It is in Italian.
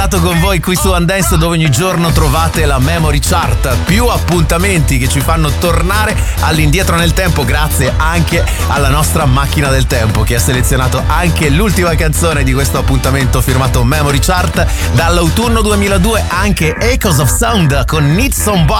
ballato con voi qui su Dance, dove ogni giorno trovate la Memory Chart, più appuntamenti che ci fanno tornare all'indietro nel tempo, grazie anche alla nostra macchina del tempo che ha selezionato anche l'ultima canzone di questo appuntamento firmato Memory Chart dall'autunno 2002, anche Echoes of Sound con Need Somebody